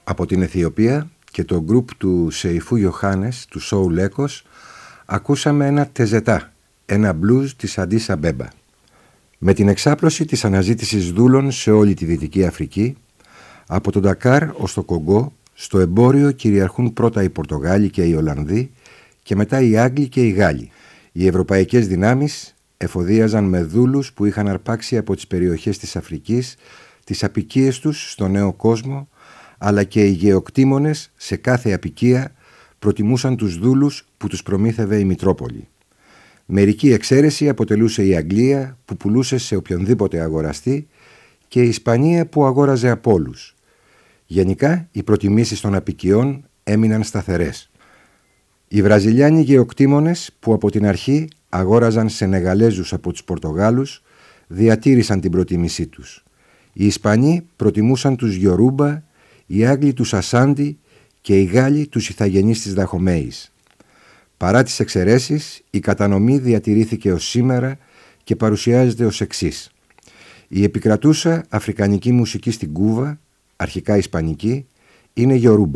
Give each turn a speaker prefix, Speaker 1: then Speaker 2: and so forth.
Speaker 1: Από την Αιθιοπία και το γκρουπ του Σεϊφού Ιωάννης, του Σόου Λέκος, ακούσαμε ένα τεζετά, ένα μπλουζ της Αντίς Αμπέμπα. Με την εξάπλωση της αναζήτησης δούλων σε όλη τη Δυτική Αφρική, από τον Ντακάρ ως το Κογκό, στο εμπόριο κυριαρχούν πρώτα οι Πορτογάλοι και οι Ολλανδοί και μετά οι Άγγλοι και οι Γάλλοι. Οι ευρωπαϊκές δυνάμεις εφοδίαζαν με δούλους που είχαν αρπάξει από τις περιοχές της Αφρικής τις αποικίες τους στο νέο κόσμο, αλλά και οι γεωκτήμονες σε κάθε αποικία προτιμούσαν τους δούλους που τους προμήθευε η Μητρόπολη. Μερική εξαίρεση αποτελούσε η Αγγλία που πουλούσε σε οποιονδήποτε αγοραστή και η Ισπανία που αγόραζε από όλους. Γενικά οι προτιμήσεις των αποικιών έμειναν σταθερές. Οι Βραζιλιάνοι γεωκτήμονες που από την αρχή αγόραζαν Σενεγαλέζους από τους Πορτογάλους διατήρησαν την προτίμησή τους. Οι Ισπανοί προτιμούσαν τους Γιορούμπα, οι Άγγλοι τους Ασάντι και οι Γάλλοι τους Ιθαγενείς της Δαχομέης. Παρά τις εξαιρέσεις, η κατανομή διατηρήθηκε ως σήμερα και παρουσιάζεται ως εξής. Η επικρατούσα αφρικανική μουσική στην Κούβα, αρχικά ισπανική, είναι Γιορούμπα.